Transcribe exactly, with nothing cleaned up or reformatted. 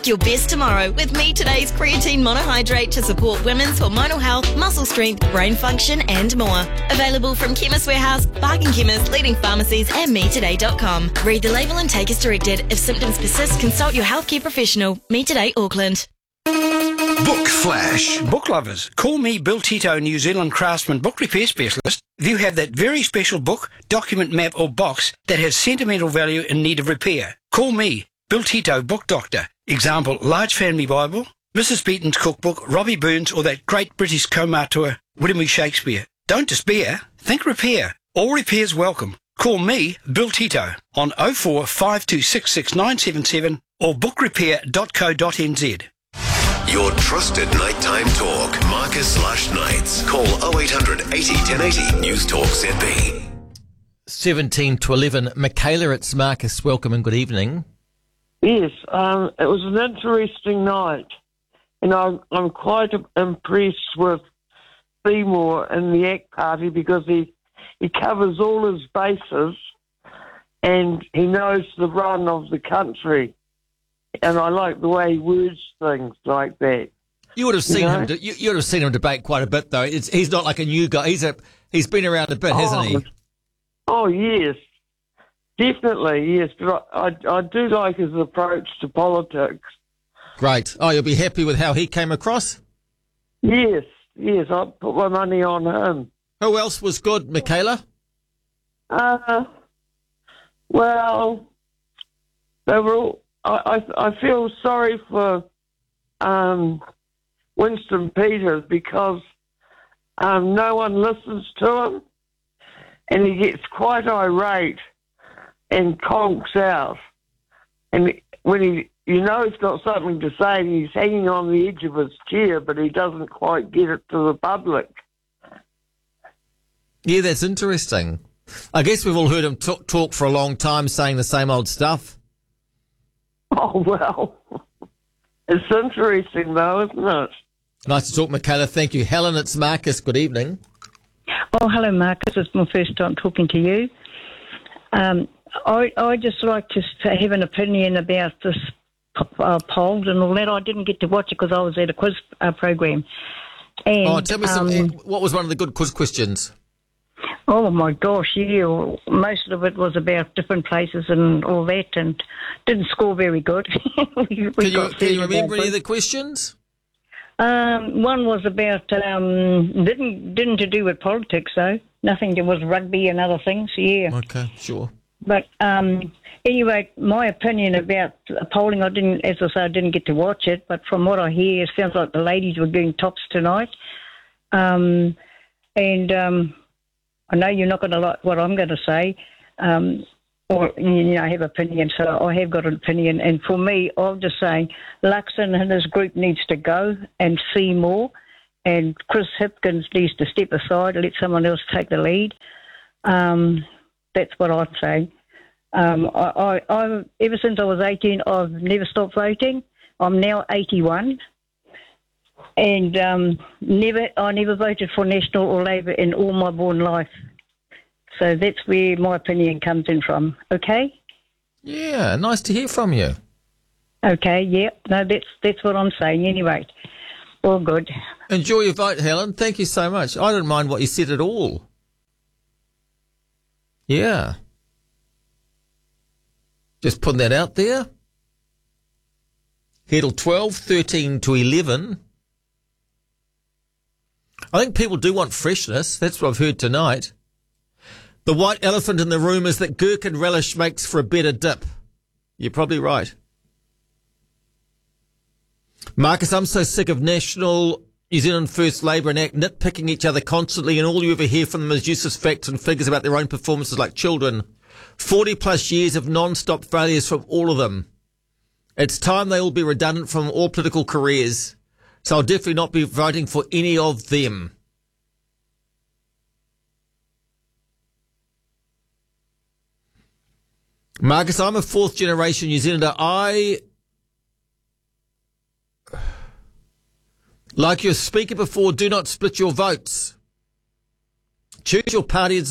Your best tomorrow with Me Today's creatine monohydrate to support women's hormonal health, muscle strength, brain function and more. Available from Chemist Warehouse, Bargain Chemist, leading pharmacies and me today dot com. Read the label and take as directed. If symptoms persist, consult your healthcare professional. Me Today Auckland. Book Flash. Book lovers, call me Bill Tito, New Zealand craftsman book repair specialist. If you have that very special book, document, map or box that has sentimental value in need of repair, call me, Bill Tito, book doctor. Example, Large Family Bible, Missus Beaton's cookbook, Robbie Burns or that great British co-auteur, William Shakespeare. Don't despair, think repair. All repairs welcome. Call me, Bill Tito, on oh four five two six six nine seven seven or book repair dot co dot n z. Your trusted nighttime talk. Marcus Lush Nights. Call oh eight hundred eighty ten eighty. News Talk Z B. seventeen to eleven. Michaela, it's Marcus. Welcome and good evening. Yes, um, it was an interesting night, and I'm, I'm quite impressed with Seymour and the ACT Party because he, he covers all his bases and he knows the run of the country, and I like the way he words things like that. You would have seen you know? him. De- you, you would have seen him debate quite a bit, though. It's, he's not like a new guy. He's a he's been around a bit, hasn't he? Oh yes. Definitely, yes, but I, I, I do like his approach to politics. Great. Oh, you'll be happy with how he came across? Yes, yes, I put my money on him. Who else was good, Michaela? Uh, well, they were all, I, I, I feel sorry for um, Winston Peters because um, no one listens to him and he gets quite irate and conks out. And when he, you know he's got something to say and he's hanging on the edge of his chair, but he doesn't quite get it to the public. Yeah, that's interesting. I guess we've all heard him t- talk for a long time saying the same old stuff. Oh, well, it's interesting though, isn't it? Nice to talk, Michaela. Thank you. Helen, it's Marcus. Good evening. Oh, hello, Marcus. It's my first time talking to you. Um, I I just like to have an opinion about this uh, polls and all that. I didn't get to watch it because I was at a quiz uh, program. And, oh, tell me some. um, What was one of the good quiz questions? Oh my gosh, yeah. Most of it was about different places and all that, and didn't score very good. we, we Can you, got can you remember any points. of the questions? Um, one was about um, didn't didn't to do with politics though. Nothing. It was rugby and other things. Yeah. Okay, sure. But um, anyway, my opinion about polling, I didn't, as I say, I didn't get to watch it. But from what I hear, it sounds like the ladies were doing tops tonight. Um, and um, I know you're not going to like what I'm going to say, um, or you know, I have opinion. So I have got an opinion. And for me, I'm just saying, Luxon and his group needs to go and see more. And Chris Hipkins needs to step aside and let someone else take the lead. Um, that's what I'd say. Um, I, I, I, ever since I was eighteen, I've never stopped voting. I'm now eighty-one. And um, never, I never voted for National or Labour in all my born life. So that's where my opinion comes in from. Okay? Yeah, nice to hear from you. Okay, yeah. No, that's that's what I'm saying anyway. All good. Enjoy your vote, Helen. Thank you so much. I don't mind what you said at all. Yeah. Just putting that out there. Headle twelve, thirteen to eleven. I think people do want freshness. That's what I've heard tonight. The white elephant in the room is that gherkin relish makes for a better dip. You're probably right. Marcus, I'm so sick of National, New Zealand First Labour and ACT nitpicking each other constantly, and all you ever hear from them is useless facts and figures about their own performances like children. forty plus years of non-stop failures from all of them. It's time they all be redundant from all political careers. So I'll definitely not be voting for any of them. Marcus, I'm a fourth generation New Zealander. I, like your speaker before, do not split your votes. Choose your party